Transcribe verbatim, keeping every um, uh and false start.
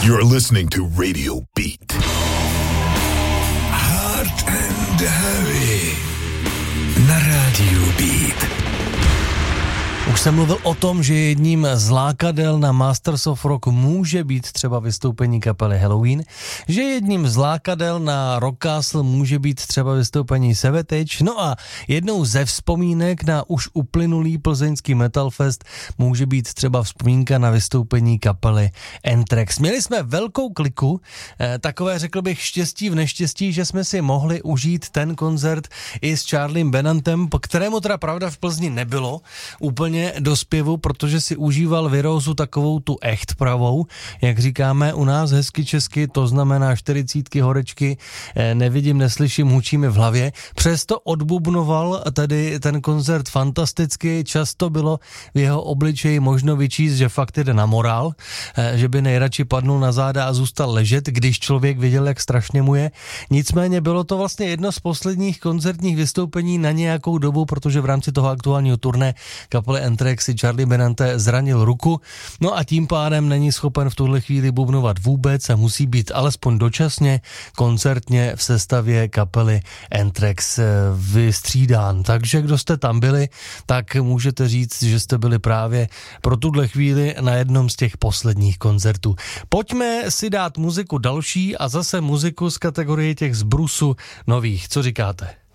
You're listening to Radio Beat. Hard and Heavy na Radio Beat. Už jsem mluvil o tom, že jedním z lákadel na Masters of Rock může být třeba vystoupení kapely Halloween, že jedním z lákadel na Rock Castle může být třeba vystoupení Savatage, no a jednou ze vzpomínek na už uplynulý plzeňský Metal Fest může být třeba vzpomínka na vystoupení kapely Anthrax. Měli jsme velkou kliku, eh, takové řekl bych štěstí v neštěstí, že jsme si mohli užít ten koncert i s Charliem Bennantem, po kterému teda pravda v Plzni nebylo úplně do zpěvu, protože si užíval virózu takovou tu echt pravou, jak říkáme u nás hezky česky, to znamená čtyřicítky, horečky, nevidím, neslyším, hučí mi v hlavě. Přesto odbubnoval tedy ten koncert fantasticky, často bylo v jeho obličeji možno vyčíst, že fakt jde na morál, že by nejradši padnul na záda a zůstal ležet, když člověk viděl, jak strašně mu je. Nicméně bylo to vlastně jedno z posledních koncertních vystoupení na nějakou dobu, protože v rámci toho aktuálního turné kapely Anthrax si Charlie Benante zranil ruku, no a tím pádem není schopen v tuhle chvíli bubnovat vůbec a musí být alespoň dočasně koncertně v sestavě kapely Anthrax vystřídán. Takže kdo jste tam byli, tak můžete říct, že jste byli právě pro tuhle chvíli na jednom z těch posledních koncertů. Pojďme si dát muziku další a zase muziku z kategorie těch z brusu nových. Co říkáte?